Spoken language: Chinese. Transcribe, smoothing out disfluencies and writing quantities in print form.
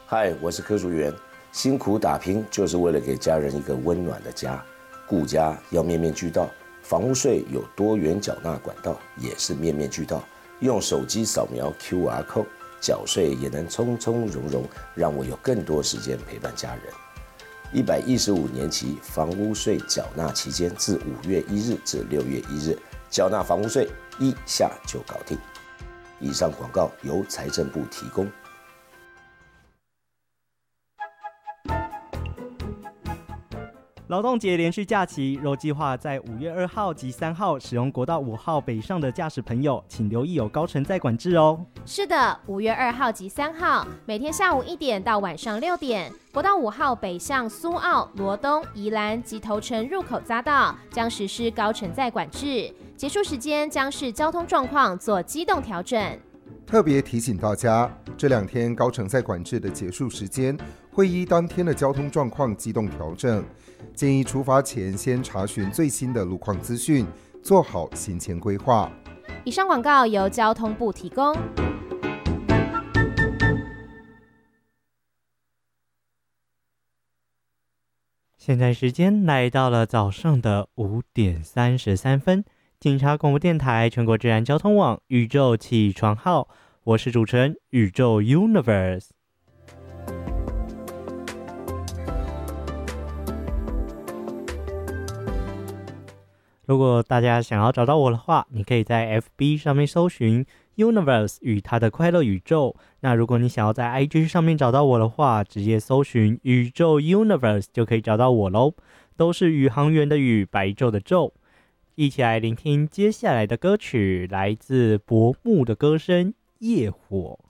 嗨，我是柯淑媛。辛苦打拼就是为了给家人一个温暖的家，顾家要面面俱到。房屋税有多元缴纳管道，也是面面俱到。用手机扫描 QR code， 缴税也能从从容容，让我有更多时间陪伴家人。115年期房屋税缴纳期间，自5月1日至6月1日，缴纳房屋税1下就搞定。以上广告由财政部提供。 劳动节连续假期，若计划在5月2号及3号使用国道5号北上的驾驶朋友，请留意有高乘载管制哦。 是的，5月2号及3号，每天下午1点到晚上6点，国道5号北向苏澳、罗东、宜兰及头城入口匝道将实施高乘载管制，结束时间将视交通状况做机动调整。 特别提醒大家，这2天高乘载管制的结束时间会依当天的交通状况机动调整，建议出发前先查询最新的路况资讯，做好行前规划。 以上广告由交通部提供。 现在时间来到了早上的5点33分，警察广播电台全国治安交通网宇宙起床号，我是主持人宇宙 Universe。如果大家想要找到我的话，你可以在 FB 上面搜寻 Universe 与它的快乐宇宙。那如果你想要在 IG 上面找到我的话，直接搜寻宇宙 Universe 就可以找到我咯，都是宇航员的宇，白昼的昼。一起来聆听接下来的歌曲，来自薄暮的歌声《夜火》。